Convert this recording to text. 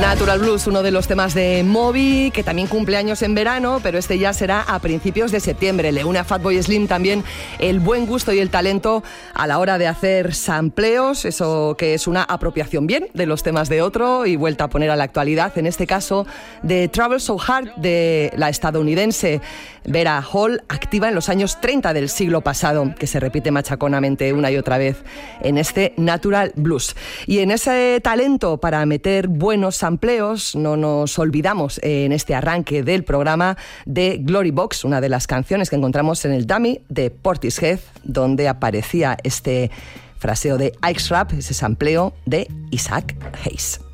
Natural Blues, uno de los temas de Moby, que también cumple años en verano, pero este ya será a principios de septiembre. Le une a Fatboy Slim también el buen gusto y el talento a la hora de hacer sampleos, eso que es una apropiación bien de los temas de otro y vuelta a poner a la actualidad, en este caso de Travel So Hard, de la estadounidense Vera Hall, activa en los años 30 del siglo pasado, que se repite machaconamente una y otra vez en este Natural Blues. Y en ese talento para meter buenos sampleos, no nos olvidamos en este arranque del programa de Glory Box, una de las canciones que encontramos en el dummy de Portishead, donde aparecía este fraseo de Ike Shrap, ese sampleo de Isaac Hayes.